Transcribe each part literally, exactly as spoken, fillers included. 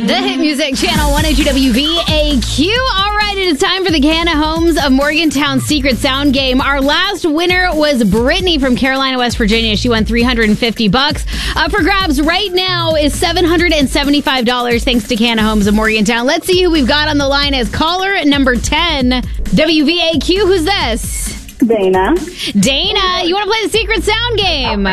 The Hit Music Channel one oh two W V A Q. All right, it is time for the Canna Homes of Morgantown Secret Sound Game. Our last winner was Brittany from Carolina, West Virginia. She won three hundred fifty bucks. Up for grabs right now is seven hundred seventy-five dollars thanks to Canna Homes of Morgantown. Let's see who we've got on the line as caller number ten. W V A Q, who's this? Dana. Dana, you want to play the Secret Sound Game?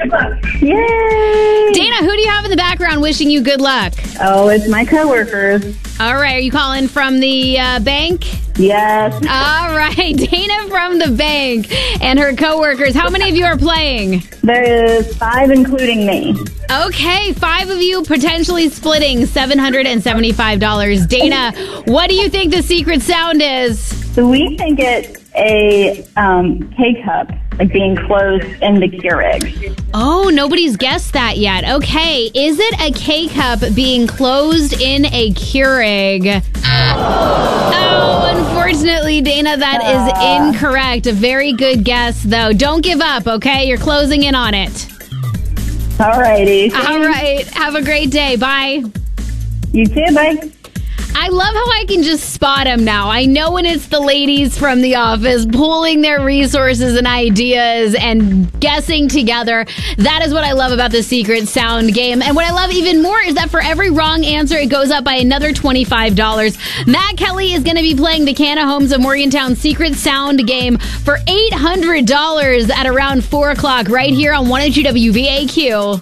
Yay! Dana, who do you have in the background wishing you good luck? Oh, it's my coworkers. All right, are you calling from the uh, bank? Yes. All right, Dana from the bank and her coworkers. How many of you are playing? There is five, including me. Okay, five of you potentially splitting seven hundred seventy-five dollars. Dana, what do you think the secret sound is? So we think it's a um, K-cup, like being closed in the Keurig. Oh, nobody's guessed that yet. Okay, is it a K-cup being closed in a Keurig? Oh, unfortunately, Dana, that is Uh. incorrect. A very good guess, though. Don't give up, okay? You're closing in on it. All righty. All right, have a great day. Bye. You too, bye. I love how I can just spot them now. I know when it's the ladies from the office pooling their resources and ideas and guessing together. That is what I love about the Secret Sound Game. And what I love even more is that for every wrong answer, it goes up by another twenty-five dollars. Matt Kelly is going to be playing the Canna Homes of Morgantown Secret Sound Game for eight hundred dollars at around four o'clock right here on one oh two W V A Q.